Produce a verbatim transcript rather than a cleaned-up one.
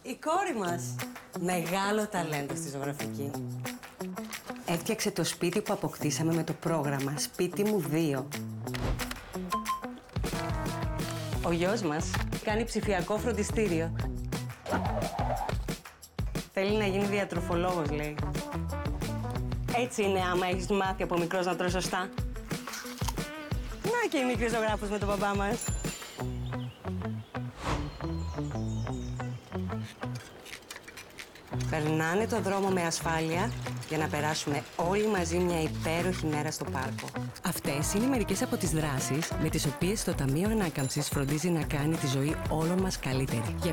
Η κόρη μας. Μεγάλο ταλέντο στη ζωγραφική. Έφτιαξε το σπίτι που αποκτήσαμε με το πρόγραμμα Σπίτι μου δύο. Ο γιος μας κάνει ψηφιακό φροντιστήριο. Θέλει να γίνει διατροφολόγος, λέει. Έτσι είναι άμα έχεις μάθει από μικρός να τρως σωστά. Να και η μικρή ζωγράφος με τον μπαμπά μας. Περνάνε το δρόμο με ασφάλεια για να περάσουμε όλοι μαζί μια υπέροχη μέρα στο πάρκο. Αυτές είναι μερικές από τις δράσεις με τις οποίες το Ταμείο Ανάκαμψης φροντίζει να κάνει τη ζωή όλων μας καλύτερη. Για